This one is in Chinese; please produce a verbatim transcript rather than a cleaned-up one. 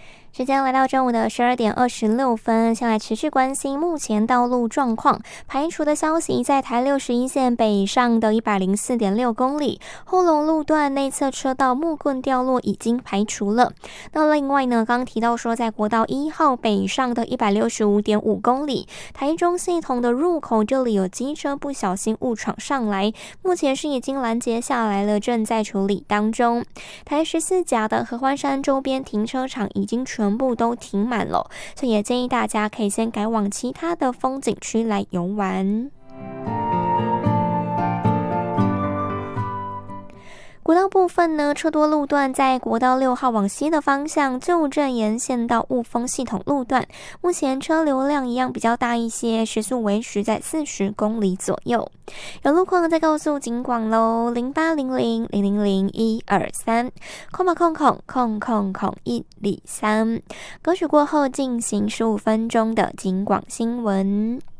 时间来到中午的十二点二十六分，先来持续关心目前道路状况。排除的消息，在台六十一线北上的一百零四点六公里，后龙路段内侧车道木棍掉落已经排除了。那另外呢，刚提到说，在国道一号北上的一百六十五点五公里，台中系统的入口这里有机车不小心误闯上来，目前是已经拦截下来了，正在处理当中。台十四甲的合欢山周边停车场已经全部都停满了，所以也建议大家可以先改往其他的风景区来游玩。国道部分呢，车多路段在国道六号往西的方向，旧镇沿线到雾峰系统路段，目前车流量一样比较大一些，时速维持在四十公里左右。有路况再告诉警广喽，零八零零零零零一二三，空吧空空空空空一里三。歌曲过后进行十五分钟的警广新闻。